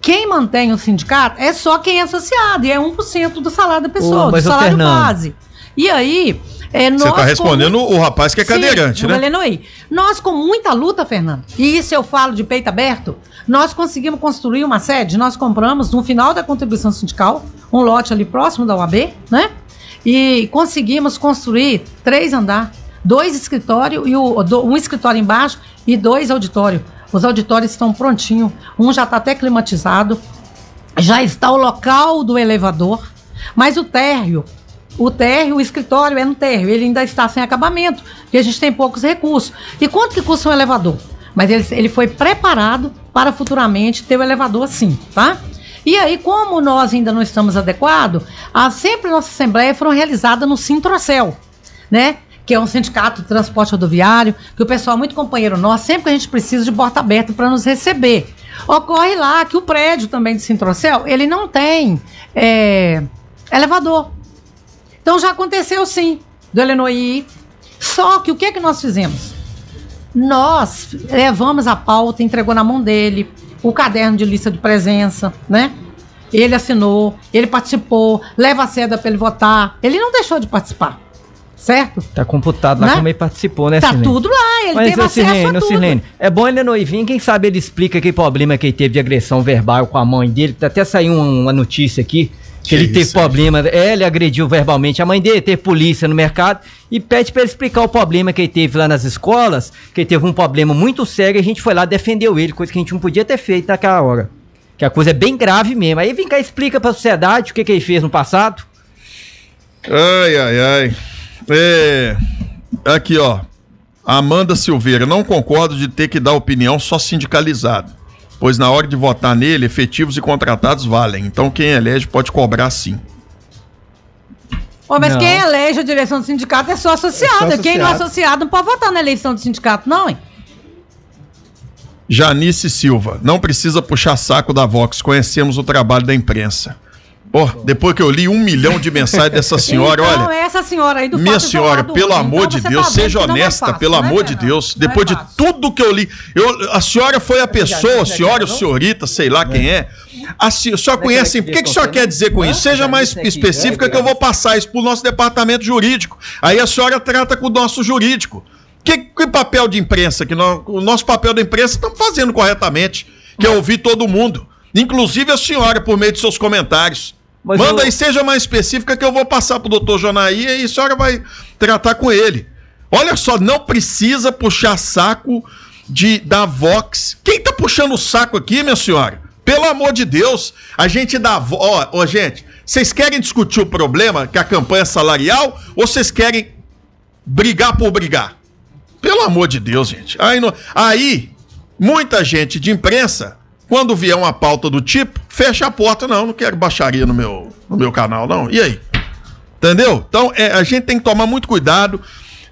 quem mantém o sindicato é só quem é associado, e é 1% do salário da pessoa, do salário base. E aí... Você está respondendo o rapaz que é cadeirante, né? Nós, com muita luta, Fernando, e isso eu falo de peito aberto, nós conseguimos construir uma sede, nós compramos, no final da contribuição sindical, um lote ali próximo da UAB, né? E conseguimos construir 3 andares, 2 escritórios, um escritório embaixo e 2 auditórios. Os auditórios estão prontinhos, um já está até climatizado, já está o local do elevador, mas o térreo, o escritório é no térreo, ele ainda está sem acabamento, porque a gente tem poucos recursos. E quanto que custa um elevador? Mas ele foi preparado para futuramente ter o elevador sim, tá? E aí, como nós ainda não estamos adequados, sempre nossas assembleias foram realizadas no Sintrocel, né? Que é um sindicato de transporte rodoviário, que o pessoal, muito companheiro nosso, sempre que a gente precisa de porta aberta para nos receber. Ocorre lá que o prédio também de Sintrocel, ele não tem elevador. Então já aconteceu sim, do Helenoí. Só que o que é que nós fizemos? Nós levamos a pauta, entregou na mão dele, o caderno de lista de presença, né? Ele assinou, ele participou, leva a seda para ele votar. Ele não deixou de participar, certo? Tá computado lá, né? Como ele participou, né, Tá Silene? Tudo lá, ele teve acesso a tudo. Silene, é bom ele não ir vir, quem sabe ele explica que problema que ele teve de agressão verbal com a mãe dele. Até saiu uma notícia aqui, que ele teve problema, ele agrediu verbalmente a mãe dele, teve polícia no mercado e pede para ele explicar o problema que ele teve lá nas escolas, que ele teve um problema muito sério e a gente foi lá, defendeu ele, coisa que a gente não podia ter feito naquela hora, que a coisa é bem grave mesmo. Aí vem cá, explica para a sociedade o que ele fez no passado. Aqui ó, Amanda Silveira, não concordo de ter que dar opinião só sindicalizado, pois na hora de votar nele, efetivos e contratados valem. Então quem elege pode cobrar sim. Mas quem elege a direção do sindicato é só associado. Quem não é associado não pode votar na eleição do sindicato, não, hein? Janice Silva, não precisa puxar saco da Vox, conhecemos o trabalho da imprensa. Depois que eu li 1 milhão de mensagens dessa senhora, então, olha... essa senhora aí do minha senhora, pelo amor de Deus, seja honesta, pelo amor de Deus. Depois de tudo que eu li... a senhora foi a pessoa, a senhora ou senhorita, sei lá quem é. A senhora conhece... O que a senhora quer dizer com isso? Seja mais específica que eu vou passar isso para o nosso departamento jurídico. Aí a senhora trata com o nosso jurídico. Que papel de imprensa? O nosso papel da imprensa estamos fazendo corretamente, que é ouvir todo mundo. Inclusive a senhora, por meio de seus comentários. Manda aí, seja mais específica que eu vou passar pro doutor Jonaí e a senhora vai tratar com ele. Olha só, não precisa puxar saco da Vox. Quem tá puxando o saco aqui, minha senhora? Pelo amor de Deus, a gente dá... gente, vocês querem discutir o problema, que é a campanha salarial, ou vocês querem brigar por brigar? Pelo amor de Deus, gente. Aí muita gente de imprensa... Quando vier uma pauta do tipo, fecha a porta. Não quero baixaria no meu canal, não. E aí? Entendeu? Então, a gente tem que tomar muito cuidado.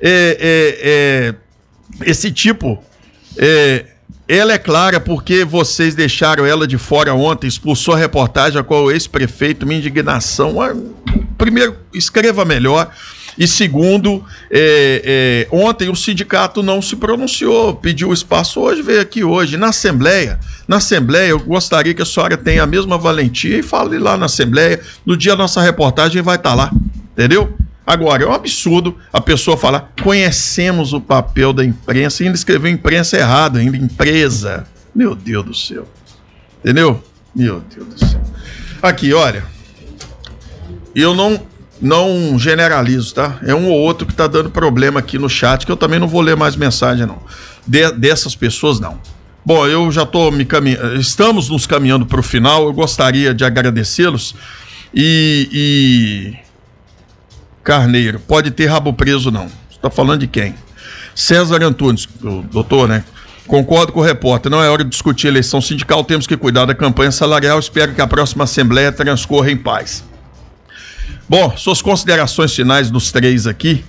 Esse tipo, ela é clara porque vocês deixaram ela de fora ontem, expulsou a reportagem a qual o ex-prefeito, minha indignação. Primeiro, escreva melhor. E segundo, ontem o sindicato não se pronunciou, pediu espaço hoje, veio aqui hoje. Na Assembleia, eu gostaria que a senhora tenha a mesma valentia e fale lá na Assembleia. No dia da nossa reportagem vai estar lá, entendeu? Agora, é um absurdo a pessoa falar, conhecemos o papel da imprensa, e ainda escreveu imprensa errado, ainda empresa. Meu Deus do céu. Entendeu? Meu Deus do céu. Aqui, olha, eu não generalizo, tá? É um ou outro que tá dando problema aqui no chat, que eu também não vou ler mais mensagem, não. Dessas pessoas, não. Bom, eu já tô estamos nos caminhando para o final, eu gostaria de agradecê-los e... Carneiro, pode ter rabo preso, não. Você tá falando de quem? César Antunes, o doutor, né? Concordo com o repórter, não é hora de discutir eleição sindical, temos que cuidar da campanha salarial, espero que a próxima Assembleia transcorra em paz. Bom, suas considerações finais dos três aqui.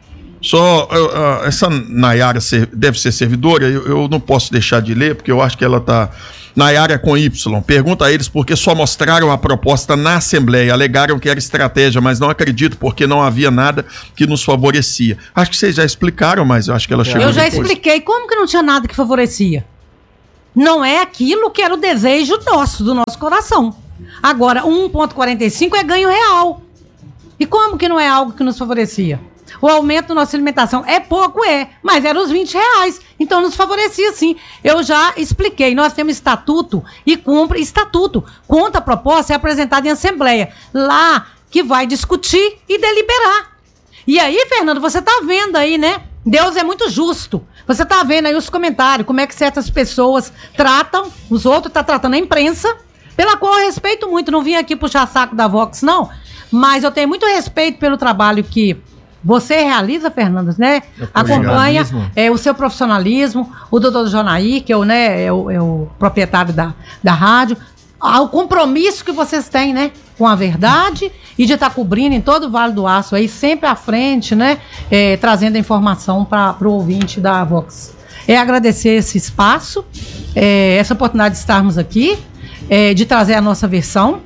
Essa Nayara deve ser servidora, eu não posso deixar de ler, porque eu acho que ela está... Nayara com Y, pergunta a eles por que só mostraram a proposta na Assembleia, alegaram que era estratégia, mas não acredito, porque não havia nada que nos favorecia. Acho que vocês já explicaram, mas eu acho que ela chegou depois. Eu já expliquei, como que não tinha nada que favorecia? não é aquilo que era o desejo nosso, do nosso coração. Agora, 1,45 é ganho real. E como que não é algo que nos favorecia? O aumento da nossa alimentação é pouco, mas era os R$20. Então nos favorecia sim. Eu já expliquei, nós temos estatuto e cumpre estatuto. Quando a proposta é apresentada em assembleia, lá que vai discutir e deliberar. E aí, Fernando, você tá vendo aí, né? Deus é muito justo. Você tá vendo aí os comentários, como é que certas pessoas tratam, os outros tá tratando a imprensa, pela qual eu respeito muito. Não vim aqui puxar saco da Vox, não, mas eu tenho muito respeito pelo trabalho que você realiza, Fernando, né? Acompanha o seu profissionalismo, o doutor Jonaí, que é o proprietário da rádio, o compromisso que vocês têm, né? Com a verdade e de estar cobrindo em todo o Vale do Aço aí, sempre à frente, né? Trazendo a informação para o ouvinte da Vox. Agradecer esse espaço, essa oportunidade de estarmos aqui, de trazer a nossa versão,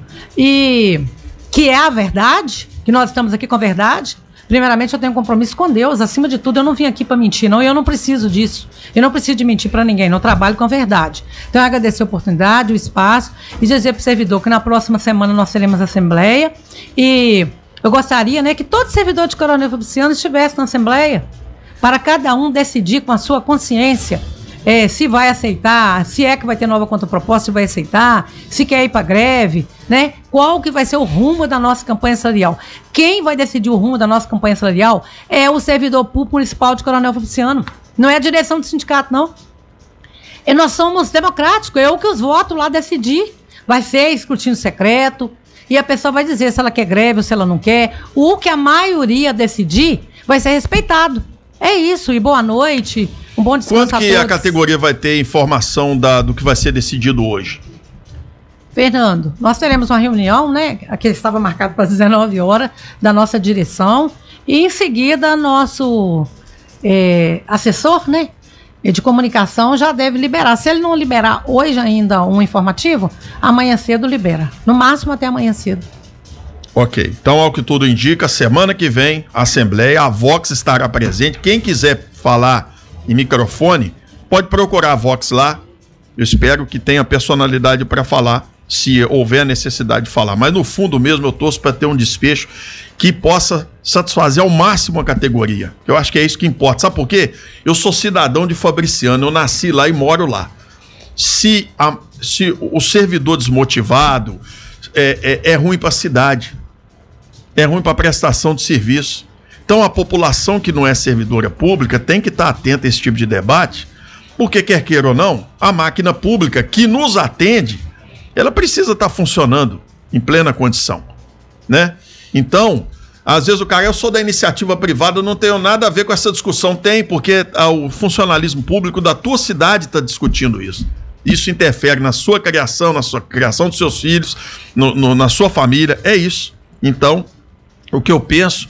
e que é a verdade, que nós estamos aqui com a verdade. Primeiramente, eu tenho um compromisso com Deus. Acima de tudo, eu não vim aqui para mentir, não. E eu não preciso disso. Eu não preciso de mentir para ninguém. Eu trabalho com a verdade. Então, eu agradecer a oportunidade, o espaço, e dizer para o servidor que na próxima semana nós teremos assembleia. E eu gostaria, né, que todo servidor de Coronel Fabriciano estivesse na assembleia, para cada um decidir com a sua consciência se vai aceitar, se é que vai ter nova contraproposta, se vai aceitar, se quer ir para greve, né? Qual que vai ser o rumo da nossa campanha salarial? Quem vai decidir o rumo da nossa campanha salarial é o servidor público municipal de Coronel Fabriciano. Não é a direção do sindicato, não. E nós somos democráticos, eu que os votos lá decidir. Vai ser escrutínio secreto, e a pessoa vai dizer se ela quer greve ou se ela não quer. O que a maioria decidir vai ser respeitado. É isso, e boa noite. Um bom descanso a todos. Quando que a categoria vai ter informação do que vai ser decidido hoje? Fernando, nós teremos uma reunião, né, que estava marcada para as 19 horas, da nossa direção, e em seguida nosso assessor, né, de comunicação já deve liberar. Se ele não liberar hoje ainda um informativo, amanhã cedo libera. No máximo até amanhã cedo. Ok, então ao que tudo indica, semana que vem, a Assembleia, a Vox estará presente. Quem quiser falar em microfone, pode procurar a Vox lá. Eu espero que tenha personalidade para falar, se houver necessidade de falar. Mas no fundo mesmo eu torço para ter um desfecho que possa satisfazer ao máximo a categoria. Eu acho que é isso que importa. Sabe por quê? Eu sou cidadão de Fabriciano, eu nasci lá e moro lá. Se o servidor desmotivado é ruim para a cidade, é ruim para a prestação de serviço. Então a população que não é servidora pública tem que estar atenta a esse tipo de debate, porque quer queira ou não, a máquina pública que nos atende, ela precisa estar funcionando em plena condição, né? Então, às vezes o cara, eu sou da iniciativa privada, eu não tenho nada a ver com essa discussão. Tem, porque o funcionalismo público da tua cidade está discutindo isso. Isso interfere na sua criação dos seus filhos, na sua família, é isso. Então, o que eu penso,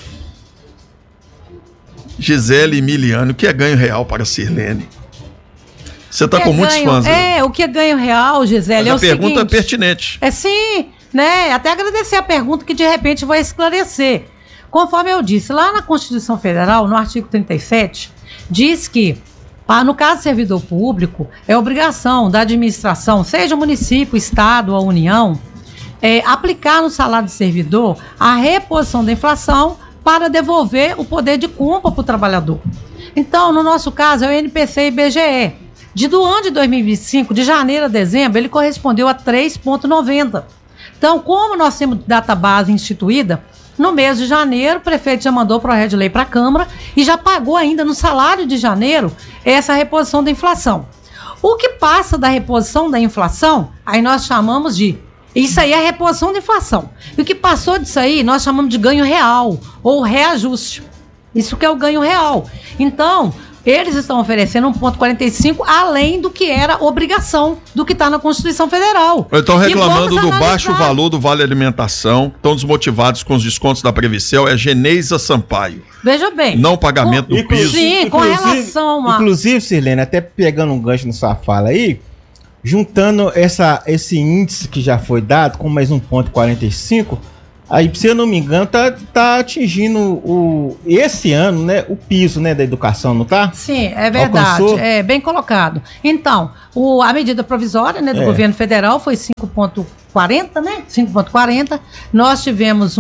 Gisele e Miliano, o que é ganho real para a Sirlene? Você está com muitos fãs aí. O que é ganho real, Gisele? Mas a pergunta é pertinente. Sim, né? Até agradecer a pergunta que de repente vai esclarecer. Conforme eu disse, lá na Constituição Federal, no artigo 37, diz que, no caso do servidor público, é obrigação da administração, seja o município, estado ou a União, aplicar no salário do servidor a reposição da inflação para devolver o poder de compra para o trabalhador. Então, no nosso caso, é o NPC e IBGE. Do ano de 2025, de janeiro a dezembro, ele correspondeu a 3,90. Então, como nós temos database instituída, no mês de janeiro, o prefeito já mandou o projeto de lei para a Câmara e já pagou ainda no salário de janeiro essa reposição da inflação. O que passa da reposição da inflação, aí nós chamamos de... Isso aí é a reposição da inflação. E o que passou disso aí, nós chamamos de ganho real ou reajuste. Isso que é o ganho real. Então, eles estão oferecendo 1,45 além do que era obrigação, do que está na Constituição Federal. Estão reclamando do baixo valor do Vale Alimentação, estão desmotivados com os descontos da Previsel, é Geneisa Sampaio. Veja bem. Não pagamento do piso. Sim, com relação a... Inclusive, Sirlene, até pegando um gancho na sua fala aí, juntando esse índice que já foi dado com mais 1,45, Aí, se eu não me engano, tá atingindo esse ano, né, o piso, né, da educação, não tá? Sim, é verdade. Alcançou? É bem colocado. Então, a medida provisória, né, do governo federal foi 5,40, né? 5,40. Nós tivemos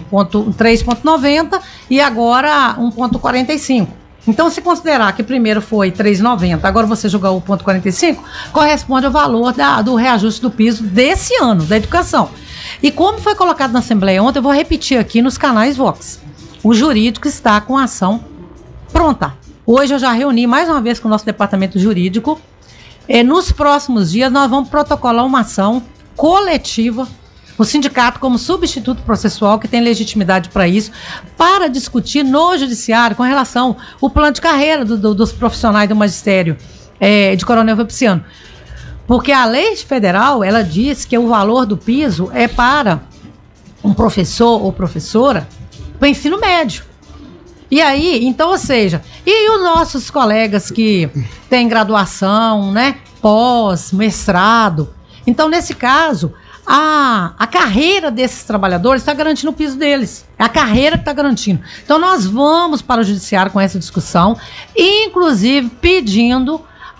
3,90 e agora 1,45. Então, se considerar que primeiro foi 3,90, agora você jogar o 1,45, corresponde ao valor do reajuste do piso desse ano, da educação. E como foi colocado na Assembleia ontem, eu vou repetir aqui nos canais Vox. O jurídico está com a ação pronta. Hoje eu já reuni mais uma vez com o nosso departamento jurídico. Nos próximos dias nós vamos protocolar uma ação coletiva, o sindicato como substituto processual, que tem legitimidade para isso, para discutir no judiciário com relação ao plano de carreira dos profissionais do magistério de Coronel Vespasiano. Porque a lei federal, ela diz que o valor do piso é para um professor ou professora para ensino médio. E aí, então, ou seja, e os nossos colegas que têm graduação, né, pós, mestrado. Então, nesse caso, a carreira desses trabalhadores está garantindo o piso deles. É a carreira que está garantindo. Então, nós vamos para o judiciário com essa discussão, inclusive pedindo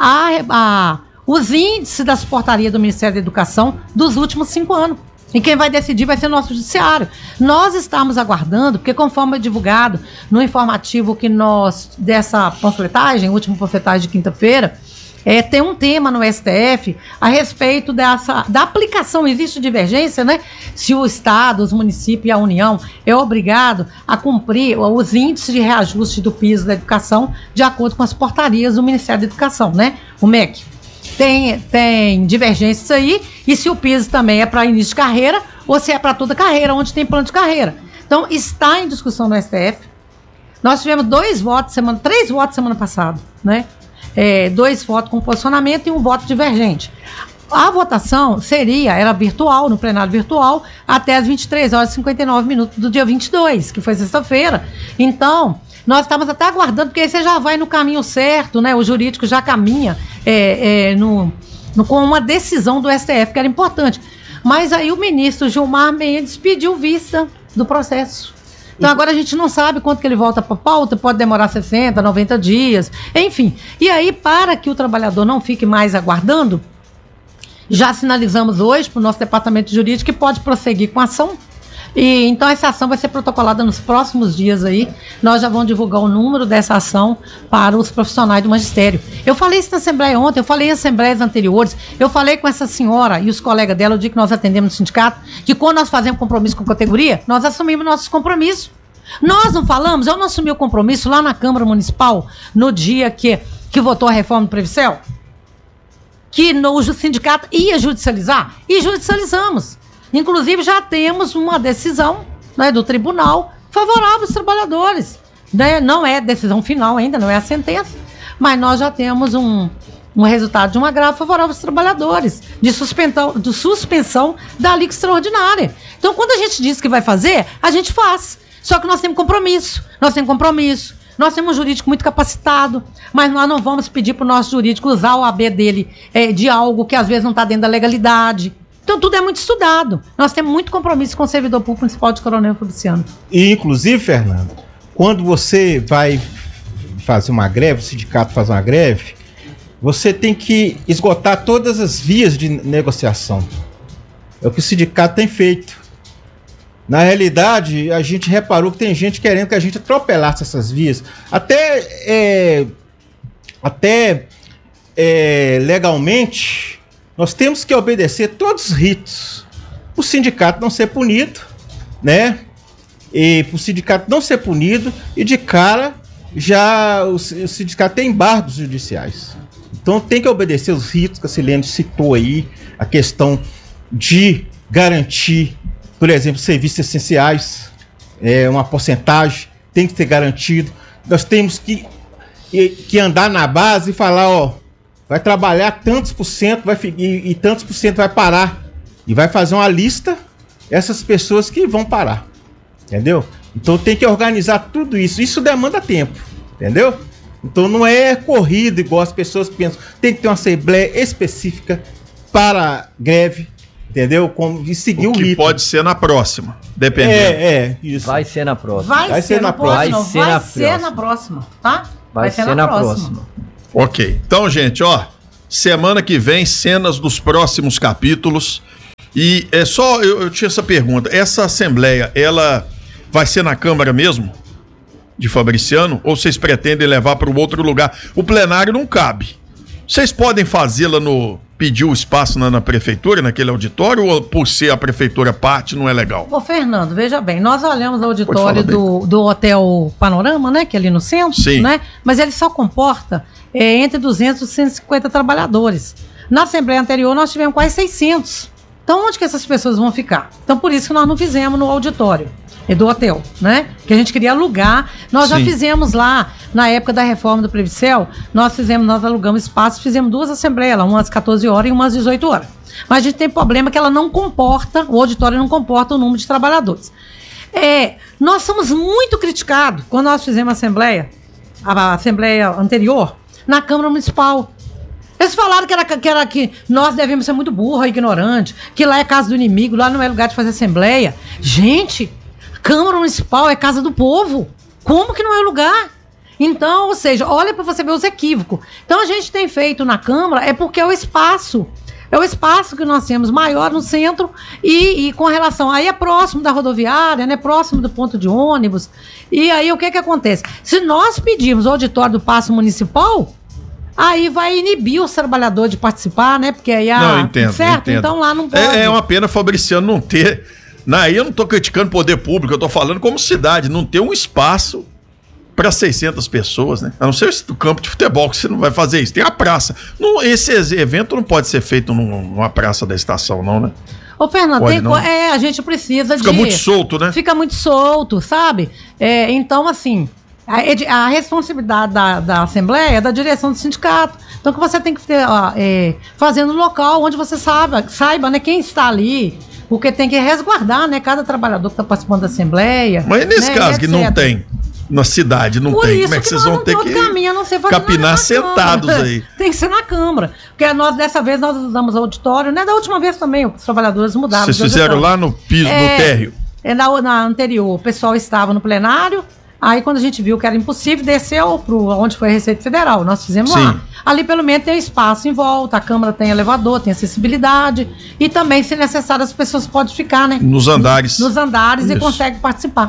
os índices das portarias do Ministério da Educação dos últimos 5 anos. E quem vai decidir vai ser o nosso judiciário. Nós estamos aguardando, porque conforme é divulgado no informativo dessa panfletagem, última panfletagem de quinta-feira, tem um tema no STF a respeito da aplicação, existe divergência, né? Se o Estado, os municípios e a União é obrigado a cumprir os índices de reajuste do piso da educação de acordo com as portarias do Ministério da Educação, né? O MEC. Tem divergências aí, e se o piso também é para início de carreira, ou se é para toda carreira, onde tem plano de carreira. Então, está em discussão no STF. Nós tivemos 3 votos semana passada, né? 2 votos com posicionamento e 1 voto divergente. A votação era virtual, no plenário virtual, até as 23h59 do dia 22, que foi sexta-feira. Então, nós estamos até aguardando, porque aí você já vai no caminho certo, né? O jurídico já caminha com uma decisão do STF, que era importante. Mas aí o ministro Gilmar Mendes pediu vista do processo. Então agora a gente não sabe quanto que ele volta para a pauta, pode demorar 60, 90 dias, enfim. E aí, para que o trabalhador não fique mais aguardando, já sinalizamos hoje para o nosso departamento jurídico que pode prosseguir com a ação. E então essa ação vai ser protocolada nos próximos dias aí. Nós já vamos divulgar o número dessa ação para os profissionais do magistério. Eu falei isso na Assembleia ontem, eu falei em assembleias anteriores, eu falei com essa senhora e os colegas dela, o dia que nós atendemos no sindicato, que quando nós fazemos compromisso com a categoria, nós assumimos nossos compromissos. Nós não falamos, eu não assumi o compromisso lá na Câmara Municipal, no dia que votou a reforma do Previsel, que o sindicato ia judicializar, e judicializamos. Inclusive, já temos uma decisão, né, do tribunal favorável aos trabalhadores. Né? Não é decisão final ainda, não é a sentença, mas nós já temos um resultado de um agravo favorável aos trabalhadores, de suspensão da alíquota extraordinária. Então, quando a gente diz que vai fazer, a gente faz. Só que nós temos compromisso, nós temos um jurídico muito capacitado, mas nós não vamos pedir para o nosso jurídico usar o AB dele de algo que às vezes não está dentro da legalidade. Então, tudo é muito estudado. Nós temos muito compromisso com o servidor público municipal de Coronel Vespasiano. E, inclusive, Fernando, quando você vai fazer uma greve, o sindicato faz uma greve, você tem que esgotar todas as vias de negociação. É o que o sindicato tem feito. Na realidade, a gente reparou que tem gente querendo que a gente atropelasse essas vias. Até legalmente, nós temos que obedecer todos os ritos. O sindicato não ser punido, né? E para o sindicato não ser punido, e de cara, já o sindicato tem embargos judiciais. Então tem que obedecer os ritos que a Silene citou aí, a questão de garantir, por exemplo, serviços essenciais, uma porcentagem tem que ser garantido. Nós temos que andar na base e falar, ó, vai trabalhar tantos por cento, e tantos por cento vai parar. E vai fazer uma lista, essas pessoas que vão parar. Entendeu? Então tem que organizar tudo isso. Isso demanda tempo. Entendeu? Então não é corrido igual as pessoas pensam. Tem que ter uma assembleia específica para greve. entendeu? E seguir o que rito. pode ser na próxima, dependendo. Isso. Vai ser na próxima. Vai ser na próxima. Vai ser na próxima, tá? Vai ser na próxima. Ok. Então, gente, semana que vem, cenas dos próximos capítulos. E é só, eu tinha essa pergunta. Essa assembleia, ela vai ser na Câmara mesmo? De Fabriciano? Ou vocês pretendem levar para um outro lugar? O plenário não cabe. Vocês podem fazê-la pedir o espaço na prefeitura, naquele auditório, ou por ser a prefeitura parte, não é legal? Ô, Fernando, veja bem, nós olhamos o auditório do Hotel Panorama, né, que é ali no centro, sim, né, mas ele só comporta entre 200 e 150 trabalhadores. Na Assembleia anterior nós tivemos quase 600. Então onde que essas pessoas vão ficar? Então por isso que nós não fizemos no auditório do hotel, né? Que a gente queria alugar. Nós já fizemos lá, na época da reforma do Previcel, nós alugamos espaço, fizemos 2 assembleias lá, umas às 14 horas e umas às 18 horas. Mas a gente tem problema que ela não comporta, o auditório não comporta o número de trabalhadores. Nós somos muito criticados quando nós fizemos a assembleia anterior, na Câmara Municipal. Eles falaram que nós devemos ser muito burros, ignorantes, que lá é casa do inimigo, lá não é lugar de fazer assembleia. Gente, Câmara Municipal é casa do povo. Como que não é lugar? Então, ou seja, olha para você ver os equívocos. Então, a gente tem feito na Câmara porque é o espaço. É o espaço que nós temos maior no centro e com relação... Aí é próximo da rodoviária, né? Próximo do ponto de ônibus. E aí, o que acontece? Se nós pedirmos o auditório do Paço Municipal... Aí vai inibir os trabalhadores de participar, né? Porque aí não, entendo, certo? Entendo. Então lá não pode. É uma pena Fabriciano não ter. Aí eu não tô criticando o poder público, eu tô falando como cidade, não ter um espaço para 600 pessoas, né? A não ser o campo de futebol, que você não vai fazer isso. Tem a praça. Esse evento não pode ser feito numa praça da estação, não, né? Ô, Fernando, a gente precisa Fica muito solto, né? Fica muito solto, sabe? Então, assim. A responsabilidade da Assembleia é da direção do sindicato. Então, que você tem que fazer no local onde você saiba, né, quem está ali, porque tem que resguardar, né, cada trabalhador que está participando da Assembleia. Mas nesse caso que não tem, na cidade não tem, como é que vocês vão ter que capinar sentados aí? Tem que ser na Câmara. Porque dessa vez nós usamos o auditório, né? Da última vez também os trabalhadores mudaram. Vocês fizeram lá no piso, no térreo? Na anterior, o pessoal estava no plenário. Aí, quando a gente viu que era impossível, desceu para onde foi a Receita Federal. Nós fizemos lá. Ali, pelo menos, tem espaço em volta, a Câmara tem elevador, tem acessibilidade. E também, se necessário, as pessoas podem ficar, né? Nos andares. Nos andares e conseguem participar.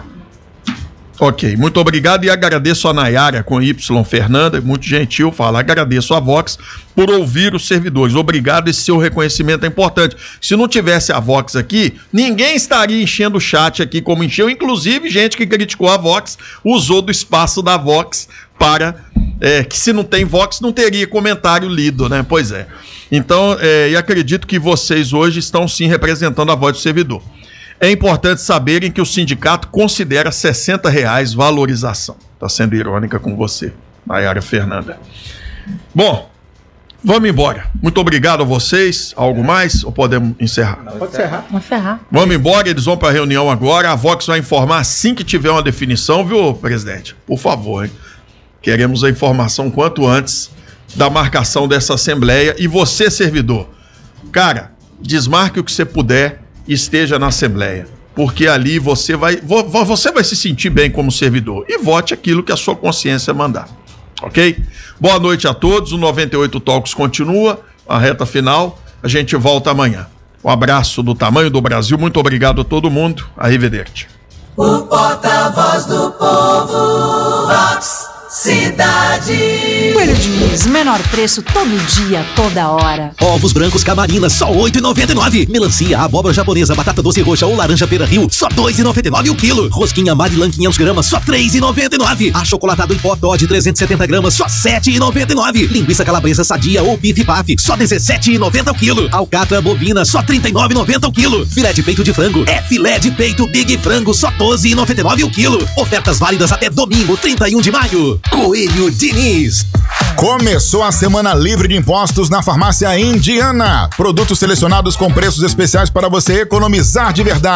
Ok, muito obrigado e agradeço a Nayara com Y Fernanda, muito gentil falar, agradeço a Vox por ouvir os servidores, obrigado, esse seu reconhecimento é importante. Se não tivesse a Vox aqui, ninguém estaria enchendo o chat aqui como encheu, inclusive gente que criticou a Vox, usou do espaço da Vox para, que se não tem Vox não teria comentário lido, né? Pois é. Então, e acredito que vocês hoje estão sim representando a voz do servidor. É importante saberem que o sindicato considera R$60 valorização. Está sendo irônica com você, Nayara Fernanda. Bom, vamos embora. Muito obrigado a vocês. Algo mais? Ou podemos encerrar? Pode encerrar. Vamos embora, eles vão para a reunião agora. A Vox vai informar assim que tiver uma definição, viu, presidente? Por favor, hein? Queremos a informação quanto antes da marcação dessa assembleia. E você, servidor, cara, desmarque o que você puder. Esteja na Assembleia, porque ali você vai se sentir bem como servidor e vote aquilo que a sua consciência mandar, ok? Boa noite a todos, o 98 Talks continua, a reta final, a gente volta amanhã. Um abraço do tamanho do Brasil, muito obrigado a todo mundo, arrivederci. O porta-voz do povo, Vox Cidade. Coelho Diniz, menor preço todo dia, toda hora. Ovos brancos Camarina, só R$ 8,99. Melancia, abóbora japonesa, batata doce roxa ou laranja Pera Rio, só R$ 2,99 o quilo. Rosquinha Marilan 500 gramas, só R$ 3,99. Achocolatado em pó Toddy 370 gramas, só R$ 7,99. Linguiça calabresa sadia ou bife paf, só R$ 17,90 o quilo. Alcatra bovina, só R$ 39,90 o quilo. Filé de peito de frango, filé de peito Big Frango, só R$ 12,99 o quilo. Ofertas válidas até domingo, 31 de maio. Coelho Diniz. Começou a semana livre de impostos na Farmácia Indiana. Produtos selecionados com preços especiais para você economizar de verdade.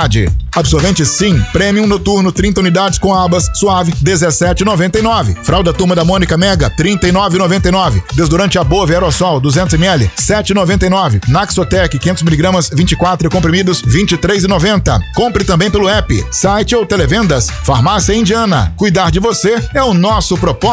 Absorvente Sim, Premium Noturno 30 unidades com abas, suave, R$17,99. Fralda Turma da Mônica Mega, R$39,99. Desodorante Above Aerosol 200ml, R$7,99. Naxotec 500mg, 24 comprimidos, R$23,90. Compre também pelo app, site ou televendas. Farmácia Indiana. Cuidar de você é o nosso propósito.